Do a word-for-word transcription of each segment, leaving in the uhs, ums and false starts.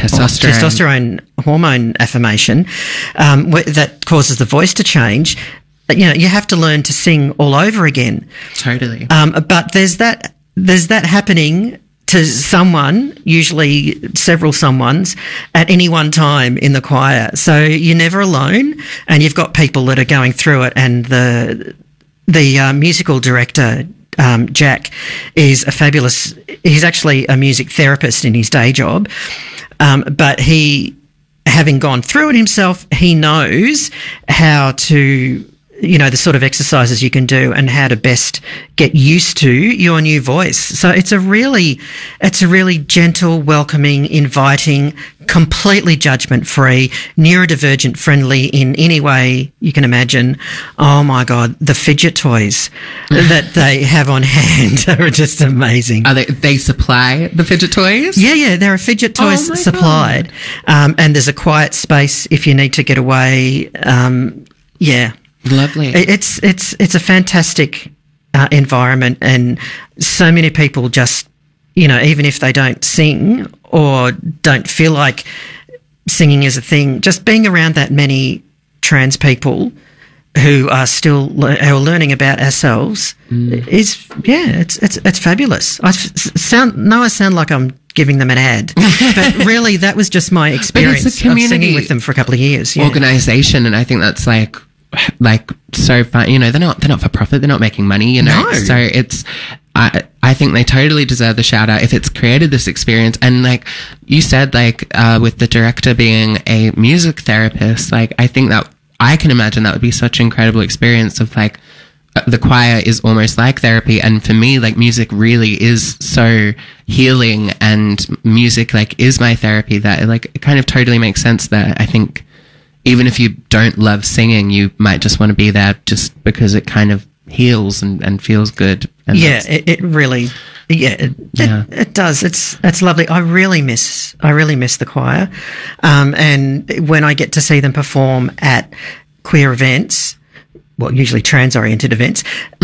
testosterone, testosterone hormone affirmation um, wh- that causes the voice to change. But, you know, you have to learn to sing all over again. Totally. Um, but there's that there's that happening to someone, usually several someones, at any one time in the choir. So you're never alone, and you've got people that are going through it. And the the uh, musical director, um, Jack, is a fabulous. He's actually a music therapist in his day job, um, but he, having gone through it himself, he knows how to, you know, the sort of exercises you can do and how to best get used to your new voice. So it's a really, it's a really gentle, welcoming, inviting, completely judgment-free, neurodivergent friendly in any way you can imagine. Oh my God, the fidget toys that they have on hand are just amazing. Are they, they supply the fidget toys? Yeah, yeah, there are fidget toys Oh my supplied. Um, and there's a quiet space if you need to get away. Um, yeah. Lovely. It's it's it's a fantastic uh, environment, and so many people just, you know, even if they don't sing or don't feel like singing is a thing, just being around that many trans people who are still le- who are learning about ourselves mm. is yeah, it's it's it's fabulous. I sound no, I sound like I'm giving them an ad, but really that was just my experience of singing with them for a couple of years. Yeah. Organisation, and I think that's like. like so fun, you know, they're not they're not for profit, they're not making money, you know. No. So it's I I think they totally deserve the shout out if it's created this experience. And like you said, like uh with the director being a music therapist, like I think that I can imagine that would be such an incredible experience of like the choir is almost like therapy. And for me, like music really is so healing, and music like is my therapy, that like it kind of totally makes sense that I think even if you don't love singing, you might just want to be there just because it kind of heals and, and feels good. And yeah, it, it really, yeah, it, yeah. It, it does. It's it's lovely. I really miss, I really miss the choir, um, and when I get to see them perform at queer events, well, usually trans-oriented events,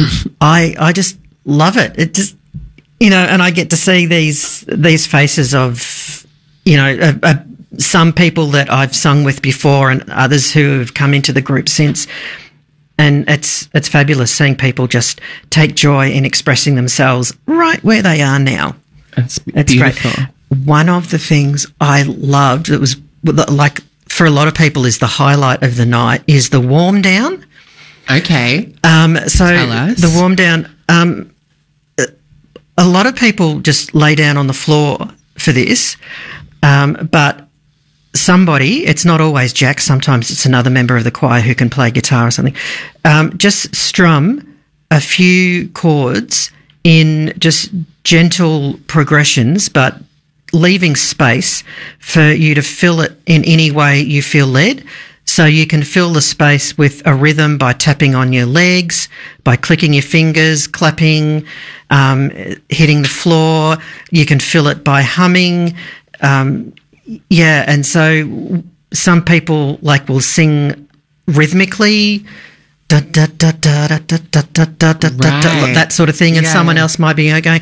I I just love it. It just, you know, and I get to see these these faces of, you know, a, a some people that I've sung with before and others who have come into the group since. And it's it's fabulous seeing people just take joy in expressing themselves right where they are now. It's, it's beautiful. Great. One of the things I loved that was like for a lot of people is the highlight of the night is the warm down. Okay. Um, so Tell us. The warm down, um, a lot of people just lay down on the floor for this, um, but somebody, it's not always Jack, sometimes it's another member of the choir who can play guitar or something, um, just strum a few chords in just gentle progressions, but leaving space for you to fill it in any way you feel led. So you can fill the space with a rhythm by tapping on your legs, by clicking your fingers, clapping, um, hitting the floor. You can fill it by humming, um, yeah, and so some people like will sing rhythmically, da da da da da da da da da da da, that sort of thing, and yeah. someone else might be going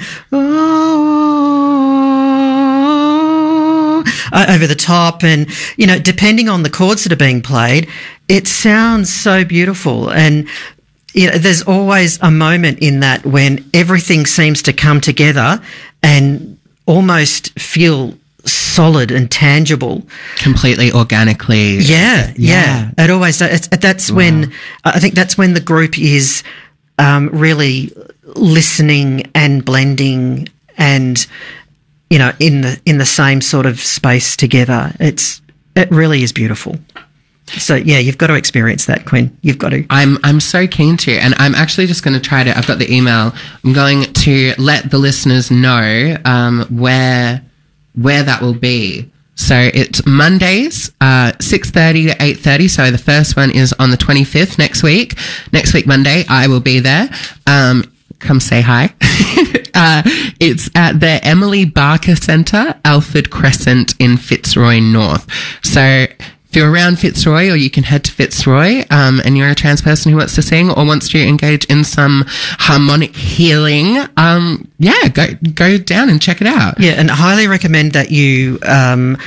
oh, over the top, and you know, depending on the chords that are being played, it sounds so beautiful. And you know, there's always a moment in that when everything seems to come together and almost feel solid and tangible, completely organically. Yeah, yeah. yeah. It always does. It's, that's wow. when I think that's when the group is um, really listening and blending, and you know, in the in the same sort of space together. It's it really is beautiful. So yeah, you've got to experience that, Quinn. You've got to. I'm I'm so keen to, and I'm actually just going to try to. I've got the email. I'm going to let the listeners know um, where. where that will be. So it's Mondays, uh, six thirty to eight thirty. So the first one is on the twenty-fifth next week. Next week, Monday, I will be there. Um, come say hi. uh, it's at the Emily Barker Centre, Alford Crescent in Fitzroy North. So if you're around Fitzroy, or you can head to Fitzroy, um, and you're a trans person who wants to sing or wants to engage in some harmonic healing, um, yeah, go go down and check it out. Yeah, and I highly recommend that you um,